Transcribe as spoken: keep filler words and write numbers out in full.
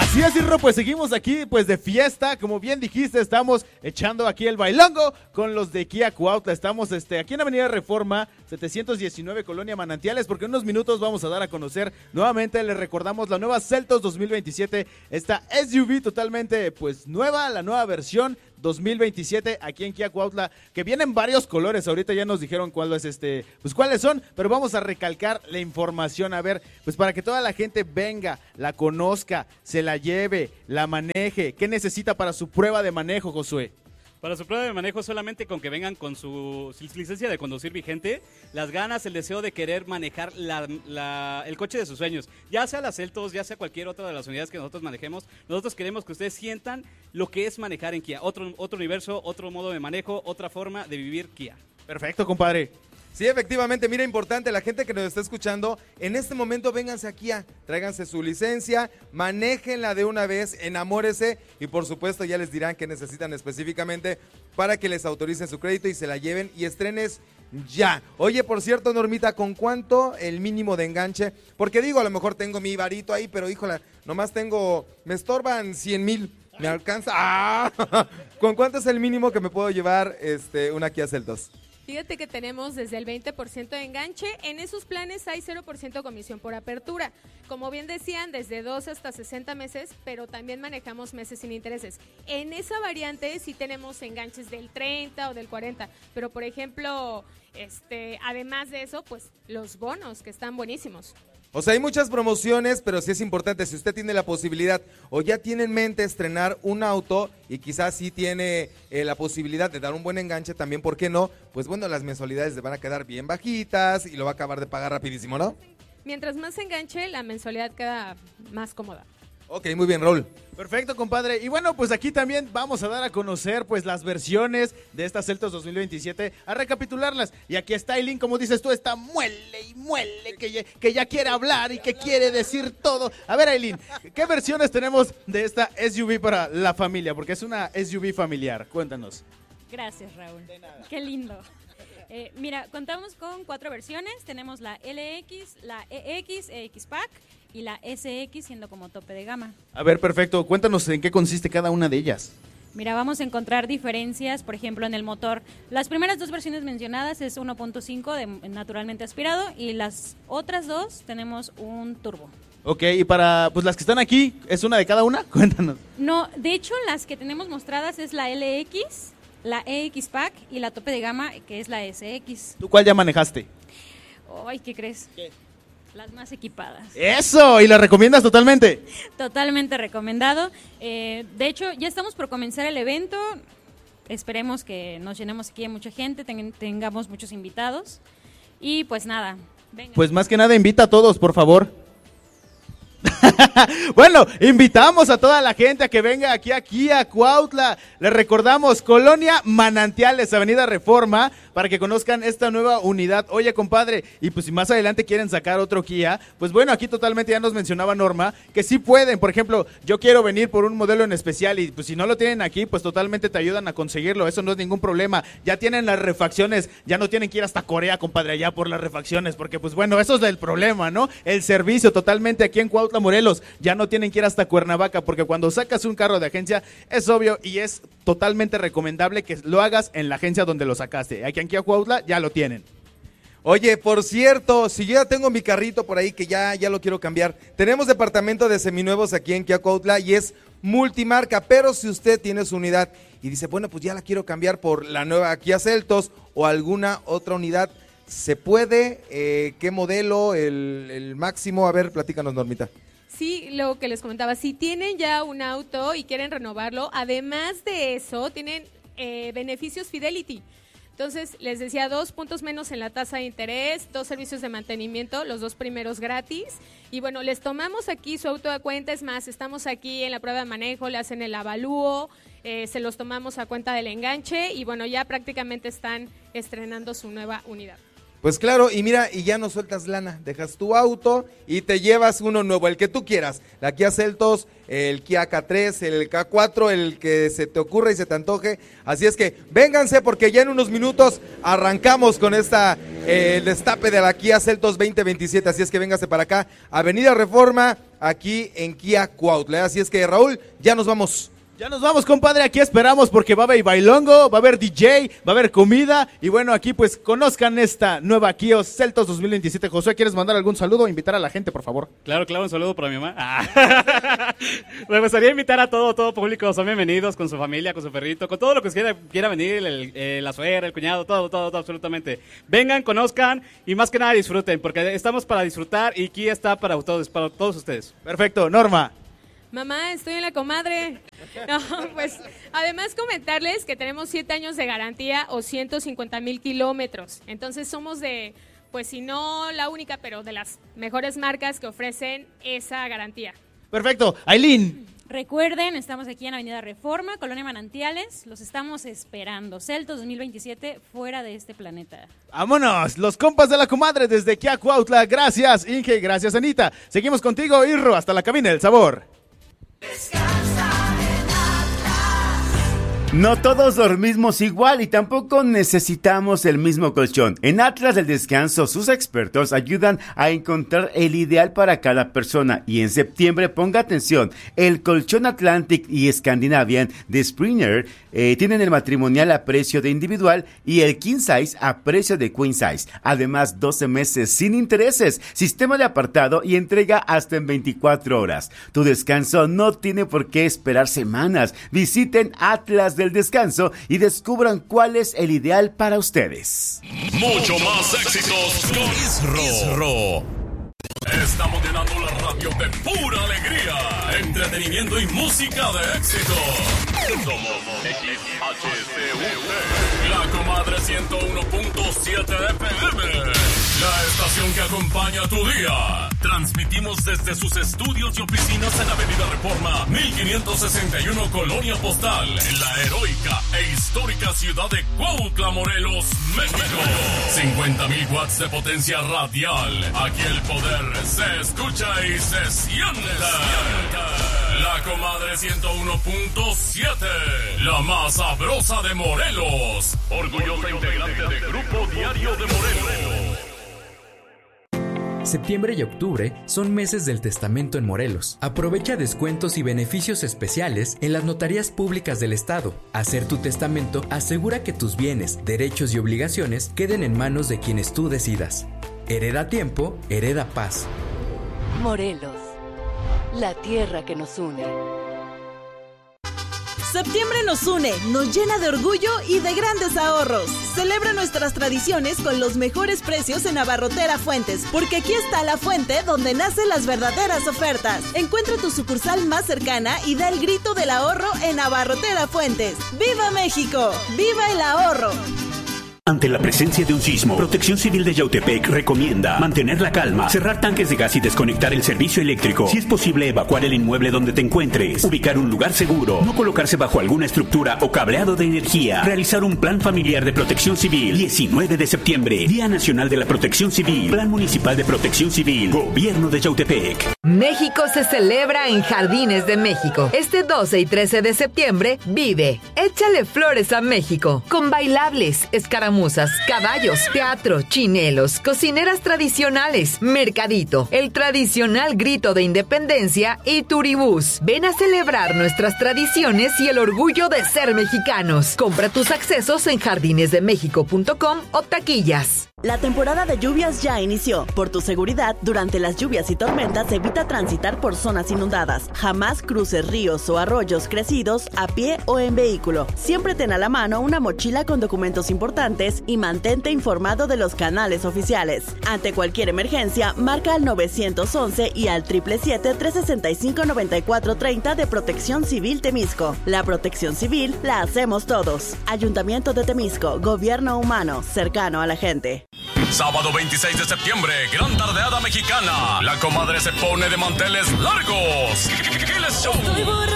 Así es, Irro, pues seguimos aquí pues de fiesta, como bien dijiste, estamos echando aquí el bailongo con los de Kia Cuautla. Estamos este, aquí en Avenida Reforma setecientos diecinueve, Colonia Manantiales, porque en unos minutos vamos a dar a conocer nuevamente, les recordamos la nueva Seltos dos mil veintisiete, esta S U V totalmente pues nueva, la nueva versión dos mil veintisiete aquí en Kia Cuautla, que vienen varios colores. Ahorita ya nos dijeron cuáles este, pues cuáles son, pero vamos a recalcar la información, a ver, pues para que toda la gente venga, la conozca, se la lleve, la maneje. ¿Qué necesita para su prueba de manejo, Josué? Para su prueba de manejo, solamente con que vengan con su, su licencia de conducir vigente, las ganas, el deseo de querer manejar la, la, el coche de sus sueños, ya sea la Seltos, ya sea cualquier otra de las unidades que nosotros manejemos. Nosotros queremos que ustedes sientan lo que es manejar en Kia, otro, otro universo, otro modo de manejo, otra forma de vivir Kia. Perfecto, compadre. Sí, efectivamente, mira, importante, la gente que nos está escuchando, en este momento vénganse aquí, a, tráiganse su licencia, manéjenla de una vez, enamórese y por supuesto ya les dirán qué necesitan específicamente para que les autoricen su crédito y se la lleven y estrenes ya. Oye, por cierto, Normita, ¿con cuánto el mínimo de enganche? Porque digo, a lo mejor tengo mi varito ahí, pero híjola, nomás tengo, me estorban cien mil, ¿me alcanza? ¡Ah! ¿Con cuánto es el mínimo que me puedo llevar este, una Kia Seltos? Fíjate que tenemos desde el veinte por ciento de enganche. En esos planes hay cero por ciento comisión por apertura. Como bien decían, desde doce hasta sesenta meses, pero también manejamos meses sin intereses. En esa variante sí tenemos enganches del treinta o del cuarenta, pero por ejemplo, este, además de eso, pues los bonos que están buenísimos. O sea, hay muchas promociones, pero sí es importante, si usted tiene la posibilidad o ya tiene en mente estrenar un auto y quizás sí tiene eh, la posibilidad de dar un buen enganche, también, ¿por qué no? Pues bueno, las mensualidades le van a quedar bien bajitas y lo va a acabar de pagar rapidísimo, ¿no? Mientras más enganche, la mensualidad queda más cómoda. Ok, muy bien, Raúl. Perfecto, compadre. Y bueno, pues aquí también vamos a dar a conocer pues las versiones de estas Seltos dos mil veintisiete, a recapitularlas. Y aquí está Aileen, como dices tú, está muele y muele, que ya, que ya quiere hablar y que quiere decir todo. A ver, Aileen, ¿qué versiones tenemos de esta S U V para la familia? Porque es una S U V familiar. Cuéntanos. Gracias, Raúl. Qué lindo. Eh, mira, contamos con cuatro versiones. Tenemos la L X, la E X, E X-Pack y la S X siendo como tope de gama. A ver, perfecto. Cuéntanos en qué consiste cada una de ellas. Mira, vamos a encontrar diferencias, por ejemplo, en el motor. Las primeras dos versiones mencionadas es uno punto cinco de naturalmente aspirado y las otras dos tenemos un turbo. Ok, y para pues las que están aquí, ¿es una de cada una? Cuéntanos. No, de hecho, las que tenemos mostradas es la L X, la E X-Pack y la tope de gama, que es la S X. ¿Tú cuál ya manejaste? Ay, ¿qué crees? ¿Qué? Las más equipadas. ¡Eso! ¿Y la recomiendas totalmente? Totalmente recomendado. Eh, de hecho, ya estamos por comenzar el evento. Esperemos que nos llenemos aquí de mucha gente, ten, tengamos muchos invitados. Y pues nada, venga. Pues más que nada invita a todos, por favor. Bueno, invitamos a toda la gente a que venga aquí, aquí a Cuautla. Les recordamos, Colonia Manantiales, Avenida Reforma, para que conozcan esta nueva unidad. Oye, compadre, y pues si más adelante quieren sacar otro Kia, pues bueno, aquí totalmente ya nos mencionaba Norma, que sí pueden. Por ejemplo, yo quiero venir por un modelo en especial y pues si no lo tienen aquí, pues totalmente te ayudan a conseguirlo. Eso no es ningún problema. Ya tienen las refacciones, ya no tienen que ir hasta Corea, compadre, allá por las refacciones, porque pues bueno, eso es el problema, ¿no? El servicio totalmente aquí en Cuautla, Morelos. Ya no tienen que ir hasta Cuernavaca, porque cuando sacas un carro de agencia es obvio y es totalmente recomendable que lo hagas en la agencia donde lo sacaste. Aquí en Kia Cuautla ya lo tienen. Oye, por cierto, si yo ya tengo mi carrito por ahí que ya, ya lo quiero cambiar, tenemos departamento de seminuevos aquí en Kia Cuautla y es multimarca, pero si usted tiene su unidad y dice, bueno, pues ya la quiero cambiar por la nueva Kia Seltos o alguna otra unidad, ¿se puede? Eh, ¿Qué modelo? El, el máximo? A ver, platícanos, Normita. Sí, lo que les comentaba, si tienen ya un auto y quieren renovarlo, además de eso, tienen eh, beneficios Fidelity. Entonces, les decía, dos puntos menos en la tasa de interés, dos servicios de mantenimiento, los dos primeros gratis. Y bueno, les tomamos aquí su auto a cuenta, es más, estamos aquí en la prueba de manejo, le hacen el avalúo, eh, se los tomamos a cuenta del enganche y bueno, ya prácticamente están estrenando su nueva unidad. Pues claro, y mira, y ya no sueltas lana, dejas tu auto y te llevas uno nuevo, el que tú quieras. La Kia Seltos, el Kia K tres, el K cuatro, el que se te ocurra y se te antoje. Así es que vénganse porque ya en unos minutos arrancamos con esta eh, el destape de la Kia Seltos veinte veintisiete. Así es que vénganse para acá, Avenida Reforma, aquí en Kia Cuautla. Así es que Raúl, ya nos vamos. Ya nos vamos, compadre, aquí esperamos porque va a haber bailongo, va a haber D J, va a haber comida y bueno, aquí pues conozcan esta nueva Kia Seltos dos mil veintisiete. Josué, ¿quieres mandar algún saludo o invitar a la gente, por favor? Claro, claro, un saludo para mi mamá. Ah. Me gustaría invitar a todo, todo público, son bienvenidos con su familia, con su perrito, con todo lo que quiera, quiera venir, el, el, la suegra, el cuñado, todo, todo, todo, absolutamente. Vengan, conozcan y más que nada disfruten, porque estamos para disfrutar y Kia está para todos, para todos ustedes. Perfecto, Norma. Mamá, estoy en la comadre. No, pues, además comentarles que tenemos siete años de garantía o ciento cincuenta mil kilómetros. Entonces somos de, pues si no la única, pero de las mejores marcas que ofrecen esa garantía. Perfecto. Aileen. Recuerden, estamos aquí en Avenida Reforma, Colonia Manantiales. Los estamos esperando. Seltos dos mil veintisiete, fuera de este planeta. Vámonos, los compas de la comadre desde Kia Cuautla. Gracias, Inge. Gracias, Anita. Seguimos contigo, Irro, hasta la cabina del sabor. No todos dormimos igual y tampoco necesitamos el mismo colchón. En Atlas del Descanso, sus expertos ayudan a encontrar el ideal para cada persona. Y en septiembre, ponga atención, el colchón Atlantic y Scandinavian de Springer eh, tienen el matrimonial a precio de individual y el King Size a precio de Queen Size. Además, doce meses sin intereses, sistema de apartado y entrega hasta en veinticuatro horas. Tu descanso no tiene por qué esperar semanas. Visiten Atlas del Descanso y descubran cuál es el ideal para ustedes. Mucho más éxitos con Isro. Estamos llenando la radio de pura alegría, entretenimiento y música de éxito. Somos X H C U T, la comadre ciento uno punto siete F M, la estación que acompaña tu día. Transmitimos desde sus estudios y oficinas en Avenida Reforma, mil quinientos sesenta y uno, Colonia Postal, en la heroica e histórica ciudad de Cuautla, Morelos, México. cincuenta mil watts de potencia radial. Aquí el poder se escucha y se siente. La comadre ciento uno punto siete, la más sabrosa de Morelos. Orgullosa integrante de Grupo Diario de Morelos. Septiembre y octubre son meses del testamento en Morelos. Aprovecha descuentos y beneficios especiales en las notarías públicas del estado. Hacer tu testamento asegura que tus bienes, derechos y obligaciones queden en manos de quienes tú decidas. Hereda tiempo, hereda paz. Morelos, la tierra que nos une. Septiembre nos une, nos llena de orgullo y de grandes ahorros. Celebra nuestras tradiciones con los mejores precios en Abarrotera Fuentes, porque aquí está la fuente donde nacen las verdaderas ofertas. Encuentra tu sucursal más cercana y da el grito del ahorro en Abarrotera Fuentes. ¡Viva México! ¡Viva el ahorro! Ante la presencia de un sismo, Protección Civil de Yautepec recomienda mantener la calma, cerrar tanques de gas y desconectar el servicio eléctrico. Si es posible, evacuar el inmueble donde te encuentres, ubicar un lugar seguro, no colocarse bajo alguna estructura o cableado de energía, realizar un plan familiar de protección civil. diecinueve de septiembre, Día Nacional de la Protección Civil, Plan Municipal de Protección Civil, Gobierno de Yautepec. México se celebra en Jardines de México. Este doce y trece de septiembre, vive. Échale flores a México, con bailables, escaramuzas, caballos, teatro, chinelos, cocineras tradicionales, mercadito, el tradicional grito de independencia y turibús. Ven a celebrar nuestras tradiciones y el orgullo de ser mexicanos. Compra tus accesos en jardines de méxico punto com o taquillas. La temporada de lluvias ya inició. Por tu seguridad, durante las lluvias y tormentas, evita transitar por zonas inundadas. Jamás cruces ríos o arroyos crecidos a pie o en vehículo. Siempre ten a la mano una mochila con documentos importantes y mantente informado de los canales oficiales. Ante cualquier emergencia, marca al nueve once y al siete siete siete, tres seis cinco, nueve cuatro tres cero de Protección Civil Temisco. La protección civil la hacemos todos. Ayuntamiento de Temisco, gobierno humano, cercano a la gente. Sábado veintiséis de septiembre, gran tardeada mexicana. La comadre se pone de manteles largos. ¿Qué les show?